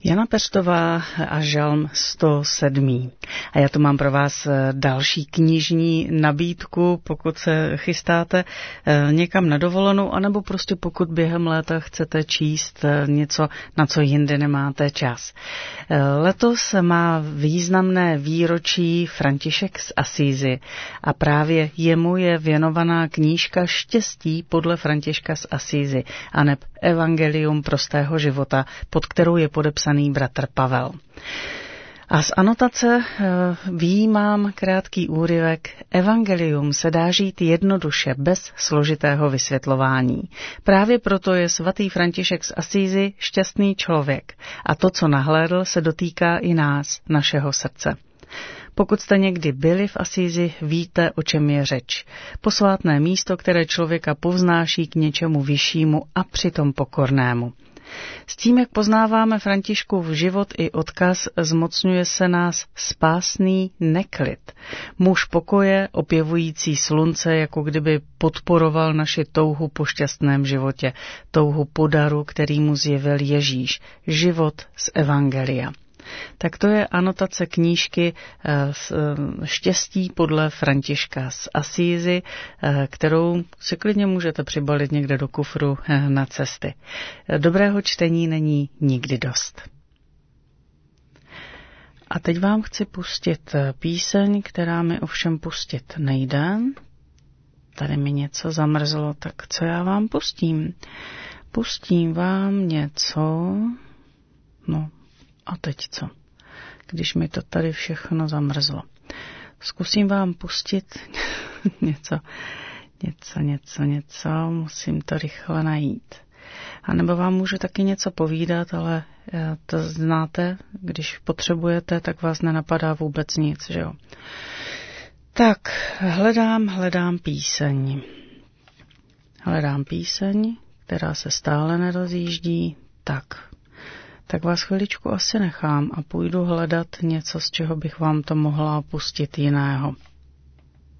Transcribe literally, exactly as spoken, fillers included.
Jana Peštová a žalm sto sedm. A já tu mám pro vás další knižní nabídku, pokud se chystáte někam na dovolenou, anebo prostě pokud během léta chcete číst něco, na co jinde nemáte čas. Letos má významné výročí František z Asízy a právě jemu je věnovaná knížka Štěstí podle Františka z Asízy, aneb Evangelium prostého života, pod kterou je podepsaný bratr Pavel. A z anotace vyjímám krátký úryvek. Evangelium se dá žít jednoduše, bez složitého vysvětlování. Právě proto je svatý František z Asízy šťastný člověk. A to, co nahlédl, se dotýká i nás, našeho srdce. Pokud jste někdy byli v Asízi, víte, o čem je řeč. Posvátné místo, které člověka povznáší k něčemu vyššímu a přitom pokornému. S tím, jak poznáváme Františkův život i odkaz, zmocňuje se nás spásný neklid. Muž pokoje, opěvující slunce, jako kdyby podporoval naši touhu po šťastném životě, touhu po daru, který mu zjevil Ježíš, život z Evangelia. Tak to je anotace knížky Štěstí podle Františka z Asízy, kterou si klidně můžete přibalit někde do kufru na cesty. Dobrého čtení není nikdy dost. A teď vám chci pustit píseň, která mi ovšem pustit nejde. Tady mi něco zamrzlo, tak co já vám pustím? Pustím vám něco... No... A teď co? Když mi to tady všechno zamrzlo. Zkusím vám pustit něco, něco, něco, něco, musím to rychle najít. A nebo vám můžu taky něco povídat, ale to znáte, když potřebujete, tak vás nenapadá vůbec nic, že jo? Tak, hledám, hledám píseň. Hledám píseň, která se stále nerozjíždí, tak... tak vás chviličku asi nechám a půjdu hledat něco, z čeho bych vám to mohla pustit jiného.